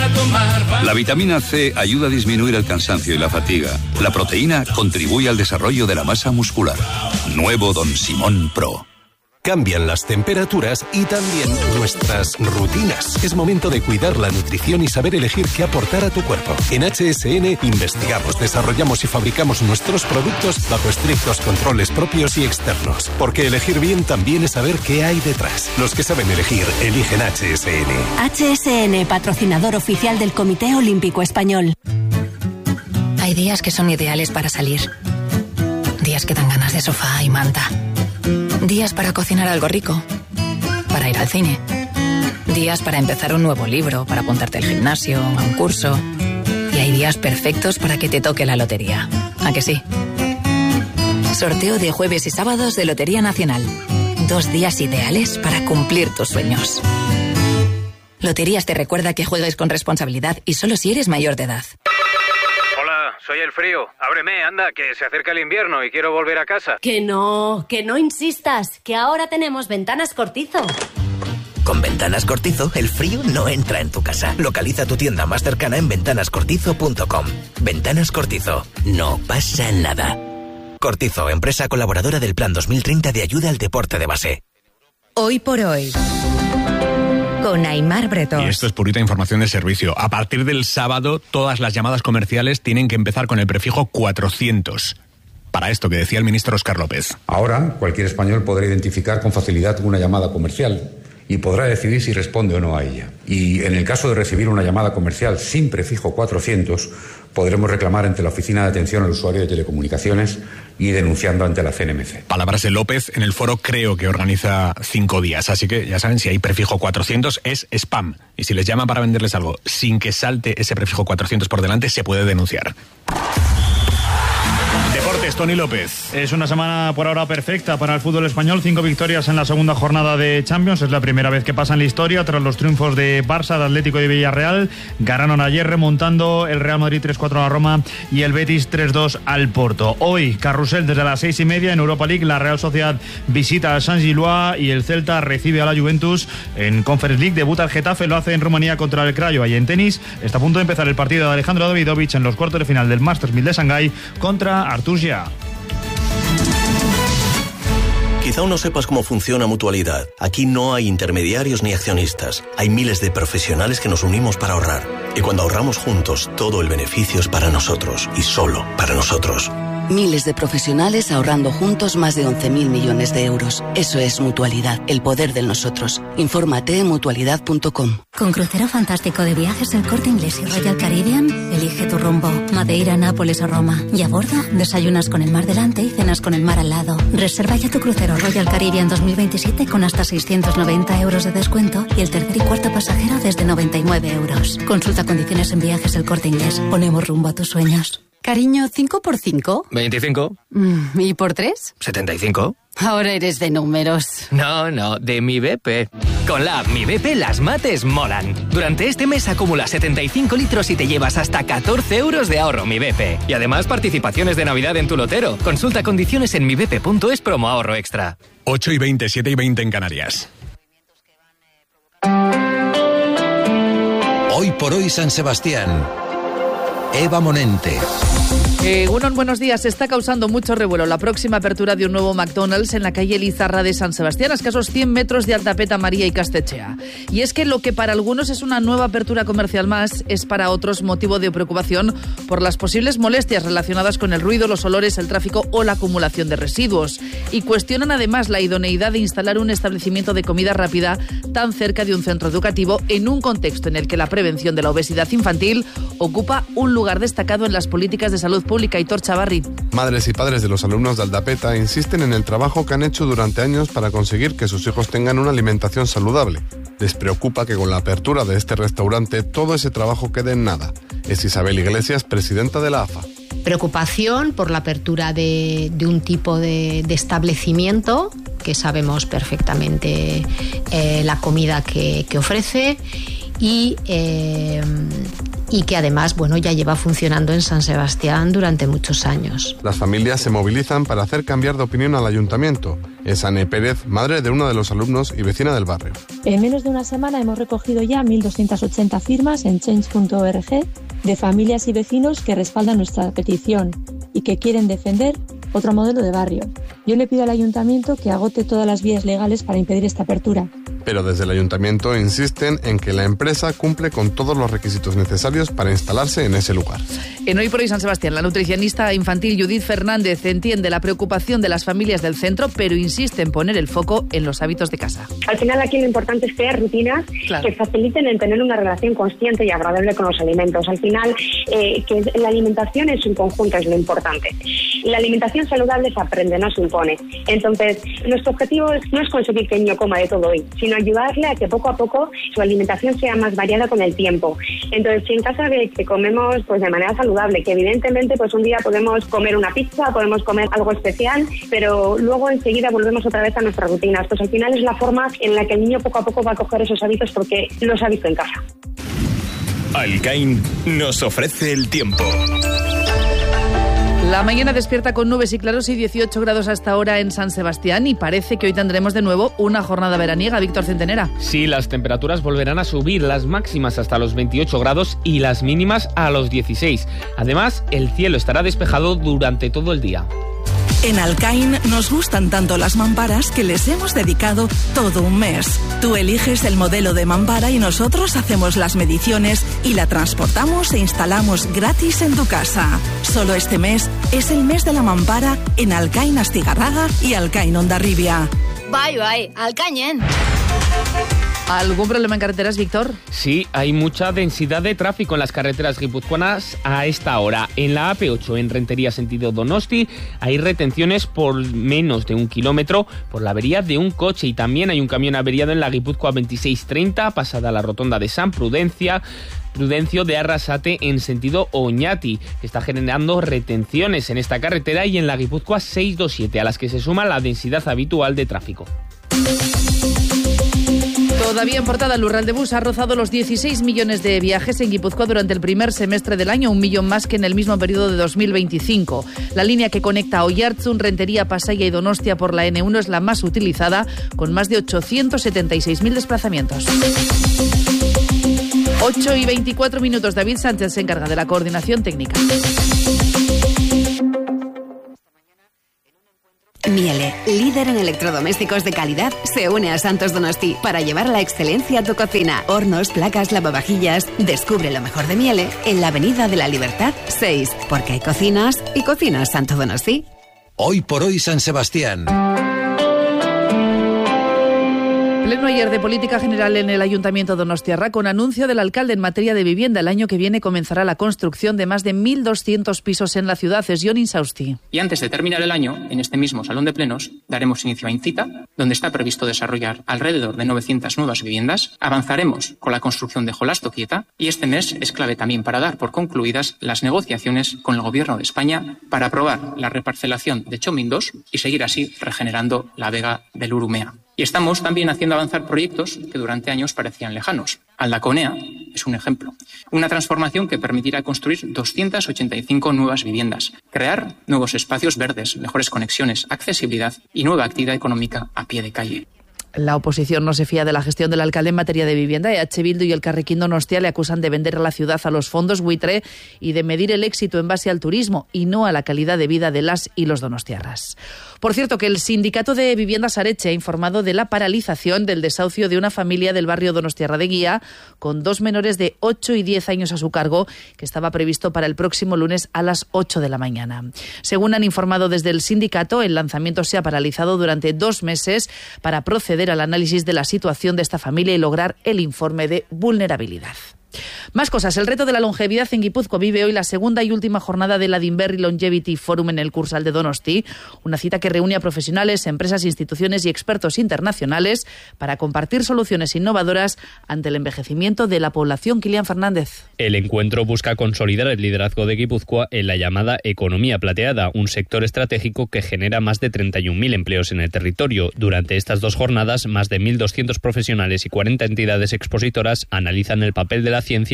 La vitamina C ayuda a disminuir el cansancio y la fatiga. La proteína contribuye al desarrollo de la masa muscular. Nuevo Don Simón Pro. Cambian las temperaturas y también nuestras rutinas. Es momento de cuidar la nutrición y saber elegir qué aportar a tu cuerpo. En HSN investigamos, desarrollamos y fabricamos nuestros productos bajo estrictos controles propios y externos. Porque elegir bien también es saber qué hay detrás. Los que saben elegir, eligen HSN. HSN, patrocinador oficial del Comité Olímpico Español. Hay días que son ideales para salir. Días que dan ganas de sofá y manta. Días para cocinar algo rico, para ir al cine. Días para empezar un nuevo libro, para apuntarte al gimnasio, a un curso. Y hay días perfectos para que te toque la lotería. ¿A que sí? Sorteo de jueves y sábados de Lotería Nacional. 2 días ideales para cumplir tus sueños. Loterías te recuerda que juegues con responsabilidad y solo si eres mayor de edad. Soy el frío. Ábreme, anda, que se acerca el invierno y quiero volver a casa. Que no insistas, que ahora tenemos Ventanas Cortizo. Con Ventanas Cortizo, el frío no entra en tu casa. Localiza tu tienda más cercana en ventanascortizo.com. Ventanas Cortizo. No pasa nada. Cortizo, empresa colaboradora del Plan 2030 de ayuda al deporte de base. Hoy por hoy, con Aimar Bretós. Y esto es purita información de servicio. A partir del sábado, todas las llamadas comerciales tienen que empezar con el prefijo 400. Para esto que decía el ministro Óscar López. Ahora, cualquier español podrá identificar con facilidad una llamada comercial y podrá decidir si responde o no a ella. Y en el caso de recibir una llamada comercial sin prefijo 400, podremos reclamar ante la Oficina de Atención al Usuario de Telecomunicaciones y denunciando ante la CNMC. Palabras de López en el foro Creo, que organiza 5 días. Así que ya saben, si hay prefijo 400 es spam. Y si les llaman para venderles algo sin que salte ese prefijo 400 por delante, se puede denunciar. Deportes, Tony López. Es una semana por ahora perfecta para el fútbol español. 5 victorias en la segunda jornada de Champions. Es la primera vez que pasa en la historia tras los triunfos de Barça, de Atlético y de Villarreal. Ganaron ayer remontando el Real Madrid 3-4 a la Roma y el Betis 3-2 al Porto. Hoy, carrusel desde las 6:30 en Europa League. La Real Sociedad visita a Saint-Gilloise y el Celta recibe a la Juventus. En Conference League debuta el Getafe, lo hace en Rumanía contra el Craiova. Y en tenis está a punto de empezar el partido de Alejandro Davidovich en los cuartos de final del Masters 1000 de Shanghái contra Artur Gia. Quizá aún no sepas cómo funciona Mutualidad. Aquí no hay intermediarios ni accionistas. Hay miles de profesionales que nos unimos para ahorrar. Y cuando ahorramos juntos, todo el beneficio es para nosotros y solo para nosotros. Miles de profesionales ahorrando juntos más de 11.000 millones de euros. Eso es Mutualidad, el poder del nosotros. Infórmate en mutualidad.com. Con crucero fantástico de viajes El Corte Inglés y Royal Caribbean, elige tu rumbo. Madeira, Nápoles o Roma. Y a bordo, desayunas con el mar delante y cenas con el mar al lado. Reserva ya tu crucero Royal Caribbean 2027 con hasta 690 euros de descuento y el tercer y cuarto pasajero desde 99 euros. Consulta condiciones en Viajes El Corte Inglés. Ponemos rumbo a tus sueños. Cariño, ¿5 por 5? 25. ¿Y por 3? 75. Ahora eres de números. No, de Mi BP. Con la app Mi BP las mates molan. Durante este mes acumula 75 litros y te llevas hasta 14 euros de ahorro Mi BP. Y además participaciones de Navidad en tu lotero. Consulta condiciones en mibp.es promo ahorro extra. 8:20, 7:20 en Canarias. Hoy por hoy San Sebastián. Eva Monente. Buenos días. Se está causando mucho revuelo la próxima apertura de un nuevo McDonald's en la calle Lizarra de San Sebastián, a escasos 100 metros de Altapeta, María y Castechea. Y es que lo que para algunos es una nueva apertura comercial más, es para otros motivo de preocupación por las posibles molestias relacionadas con el ruido, los olores, el tráfico o la acumulación de residuos. Y cuestionan además la idoneidad de instalar un establecimiento de comida rápida tan cerca de un centro educativo en un contexto en el que la prevención de la obesidad infantil ocupa un lugar destacado en las políticas de salud pública. Aitor Chavarri. Madres y padres de los alumnos de Aldapeta insisten en el trabajo que han hecho durante años para conseguir que sus hijos tengan una alimentación saludable. Les preocupa que con la apertura de este restaurante todo ese trabajo quede en nada. Es Isabel Iglesias, presidenta de la AFA. Preocupación por la apertura de un tipo de establecimiento que sabemos perfectamente la comida que ofrece y y que además, bueno, ya lleva funcionando en San Sebastián durante muchos años. Las familias se movilizan para hacer cambiar de opinión al ayuntamiento. Es Ane Pérez, madre de uno de los alumnos y vecina del barrio. En menos de una semana hemos recogido ya 1.280 firmas en change.org de familias y vecinos que respaldan nuestra petición y que quieren defender otro modelo de barrio. Yo le pido al ayuntamiento que agote todas las vías legales para impedir esta apertura. Pero desde el ayuntamiento insisten en que la empresa cumple con todos los requisitos necesarios para instalarse en ese lugar. En Hoy por Hoy San Sebastián, la nutricionista infantil Judith Fernández entiende la preocupación de las familias del centro, pero insiste en poner el foco en los hábitos de casa. Al final aquí lo importante es crear rutinas que faciliten el tener una relación consciente y agradable con los alimentos. Al final, que la alimentación en su conjunto es lo importante. La alimentación saludable se aprende, no se impone. Entonces, nuestro objetivo no es conseguir que el niño coma de todo hoy, sino ayudarle a que poco a poco su alimentación sea más variada con el tiempo. Entonces, si en casa que comemos pues de manera saludable, que evidentemente pues un día podemos comer una pizza, podemos comer algo especial, pero luego enseguida volvemos otra vez a nuestras rutinas. Pues al final es la forma en la que el niño poco a poco va a coger esos hábitos porque los ha visto en casa. Alcain nos ofrece el tiempo. La mañana despierta con nubes y claros y 18 grados hasta ahora en San Sebastián y parece que hoy tendremos de nuevo una jornada veraniega. Víctor Centenera. Sí, las temperaturas volverán a subir, las máximas hasta los 28 grados y las mínimas a los 16. Además, el cielo estará despejado durante todo el día. En Alcain nos gustan tanto las mamparas que les hemos dedicado todo un mes. Tú eliges el modelo de mampara y nosotros hacemos las mediciones y la transportamos e instalamos gratis en tu casa. Solo este mes es el mes de la mampara en Alcain Astigarraga y Alcain Hondarribia. Bye, Alcañen. ¿Algún problema en carreteras, Víctor? Sí, hay mucha densidad de tráfico en las carreteras guipuzcoanas a esta hora. En la AP8, en Rentería sentido Donosti, hay retenciones por menos de 1 kilómetro por la avería de un coche y también hay un camión averiado en la Guipúzcoa 2630, pasada la rotonda de San Prudencio de Arrasate en sentido Oñati, que está generando retenciones en esta carretera y en la Guipúzcoa 627, a las que se suma la densidad habitual de tráfico. Todavía en portada, Lurral de Bus ha rozado los 16 millones de viajes en Guipúzcoa durante el primer semestre del año, 1 millón más que en el mismo periodo de 2025. La línea que conecta Oiartzun, Rentería, Pasaia y Donostia por la N1 es la más utilizada, con más de 876.000 desplazamientos. 8 y 24 minutos. David Sánchez se encarga de la coordinación técnica. Miele, líder en electrodomésticos de calidad, se une a Santos Donosti para llevar la excelencia a tu cocina. Hornos, placas, lavavajillas. Descubre lo mejor de Miele en la Avenida de la Libertad 6, porque hay cocinas y cocinas Santo Donosti. Hoy por Hoy San Sebastián. Pleno ayer de política general en el Ayuntamiento donostiarra con anuncio del alcalde en materia de vivienda. El año que viene comenzará la construcción de más de 1.200 pisos en la ciudad. Es Jon Insausti. Y antes de terminar el año, en este mismo salón de plenos, daremos inicio a Incita, donde está previsto desarrollar alrededor de 900 nuevas viviendas. Avanzaremos con la construcción de Jolasto Quieta y este mes es clave también para dar por concluidas las negociaciones con el Gobierno de España para aprobar la reparcelación de Chomin 2 y seguir así regenerando la vega del Urumea. Y estamos también haciendo avanzar proyectos que durante años parecían lejanos. Aldaconea es un ejemplo. Una transformación que permitirá construir 285 nuevas viviendas, crear nuevos espacios verdes, mejores conexiones, accesibilidad y nueva actividad económica a pie de calle. La oposición no se fía de la gestión del alcalde en materia de vivienda. EH Bildu y el Carrequín Donostia le acusan de vender a la ciudad a los fondos buitre y de medir el éxito en base al turismo y no a la calidad de vida de las y los donostiarras. Por cierto, que el Sindicato de Viviendas Areche ha informado de la paralización del desahucio de una familia del barrio Donostiarra de Guía con 2 menores de 8 y 10 años a su cargo, que estaba previsto para el próximo lunes a las 8 de la mañana. Según han informado desde el sindicato, el lanzamiento se ha paralizado durante 2 meses para proceder al análisis de la situación de esta familia y lograr el informe de vulnerabilidad. Más cosas. El reto de la longevidad en Guipúzcoa vive hoy la segunda y última jornada del Adinberri Longevity Forum en el Cursal de Donosti, una cita que reúne a profesionales, empresas, instituciones y expertos internacionales para compartir soluciones innovadoras ante el envejecimiento de la población. Kilian Fernández. El encuentro busca consolidar el liderazgo de Guipúzcoa en la llamada economía plateada, un sector estratégico que genera más de 31.000 empleos en el territorio. Durante estas 2 jornadas, más de 1.200 profesionales y 40 entidades expositoras analizan el papel de la ciencia,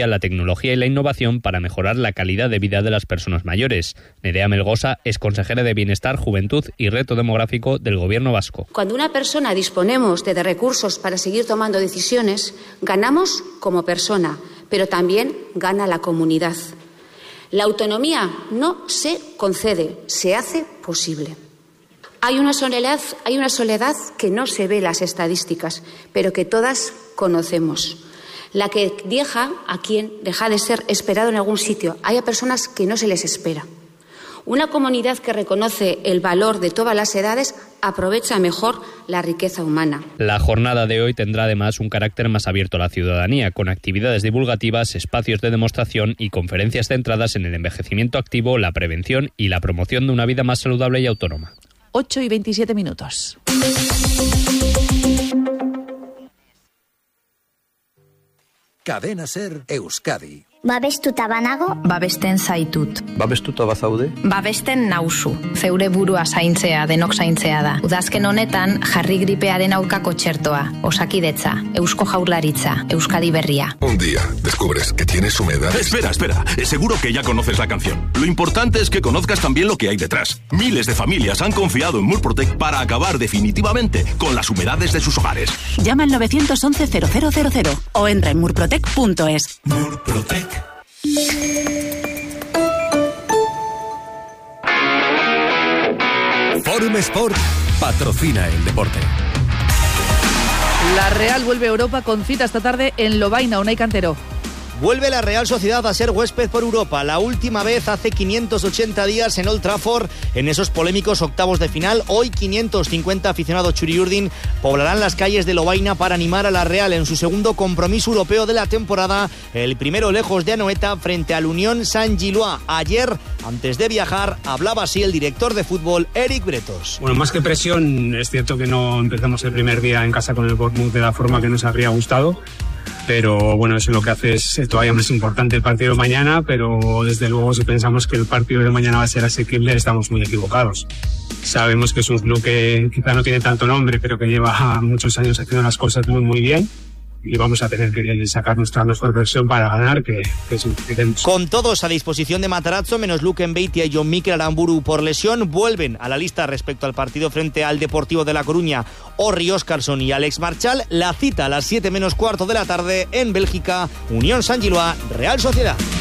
la tecnología y la innovación para mejorar la calidad de vida de las personas mayores. Nerea Melgosa es consejera de Bienestar, Juventud y Reto Demográfico del Gobierno vasco. Cuando una persona disponemos de recursos para seguir tomando decisiones, ganamos como persona, pero también gana la comunidad. La autonomía no se concede, se hace posible. Hay una soledad que no se ve en las estadísticas, pero que todas conocemos. La que deja a quien deja de ser esperado en algún sitio. Hay personas que no se les espera. Una comunidad que reconoce el valor de todas las edades aprovecha mejor la riqueza humana. La jornada de hoy tendrá además un carácter más abierto a la ciudadanía, con actividades divulgativas, espacios de demostración y conferencias centradas en el envejecimiento activo, la prevención y la promoción de una vida más saludable y autónoma. 8:27. Cadena Ser Euskadi. Babestuta banago, babesten zaitut. Babestuta bazaude? Babesten nauzu. Zeure burua zaintzea, denok zaintzea da. Udazken honetan, jarri gripearen aurkako txertoa, Osakidetza, Eusko Jaurlaritza, Euskadi Berria. Un día descubres que tienes humedad. Espera. Seguro que ya conoces la canción. Lo importante es que conozcas también lo que hay detrás. Miles de familias han confiado en Murprotec para acabar definitivamente con las humedades de sus hogares. Llama al 911-0000 o entra en murprotec.es. Murprotec. Forum Sport patrocina el deporte. La Real vuelve a Europa con cita esta tarde en Lovaina. Unai Cantero. Vuelve la Real Sociedad a ser huésped por Europa, la última vez hace 580 días en Old Trafford, en esos polémicos octavos de final. Hoy 550 aficionados churiurdin poblarán las calles de Lovaina para animar a la Real en su segundo compromiso europeo de la temporada, el primero lejos de Anoeta frente al Unión Saint-Gillois. Ayer, antes de viajar, hablaba así el director de fútbol, Eric Bretos. Bueno, más que presión, es cierto que no empezamos el primer día en casa con el Bournemouth de la forma que nos habría gustado. Pero bueno, eso lo que hace es todavía más importante el partido de mañana, pero desde luego si pensamos que el partido de mañana va a ser asequible, estamos muy equivocados. Sabemos que es un club que quizá no tiene tanto nombre, pero que lleva muchos años haciendo las cosas muy bien. Y vamos a tener que sacar nuestra mejor versión para ganar, que es un queremos. Con todos a disposición de Matarazzo, menos Luke Mbeitia y John Mikel Aramburu por lesión, vuelven a la lista respecto al partido frente al Deportivo de La Coruña, Orri Óscarsson y Alex Marchal. La cita a las 7:15 de la tarde en Bélgica, Unión Saint-Gillois, Real Sociedad.